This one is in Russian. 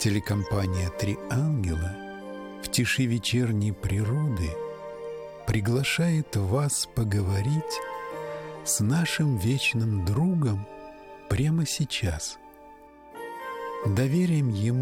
Телекомпания «Три ангела» в тиши вечерней природы приглашает вас поговорить с нашим вечным другом прямо сейчас. Доверим ему